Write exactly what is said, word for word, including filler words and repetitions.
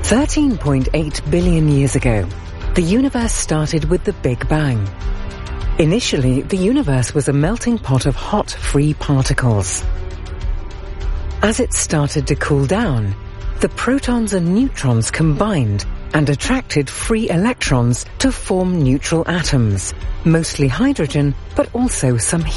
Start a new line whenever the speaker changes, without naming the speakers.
thirteen point eight billion years ago, the universe started with the Big Bang. Initially, the universe was a melting pot of hot, free particles. As it started to cool down, the protons and neutrons combined and attracted free electrons to form neutral atoms, mostly hydrogen, but also some